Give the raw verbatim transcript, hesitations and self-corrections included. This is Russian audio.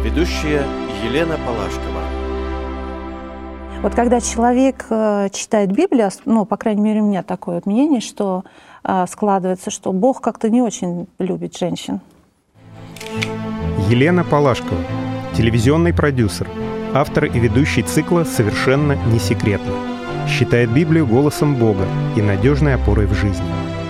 Ведущая Елена Палашкова. Вот когда человек э, читает Библию, ну, по крайней мере, у меня такое вот мнение, что э, складывается, что Бог как-то не очень любит женщин. Елена Палашкова, телевизионный продюсер, автор и ведущий цикла «Совершенно не секретно». Считает Библию голосом Бога и надежной опорой в жизни.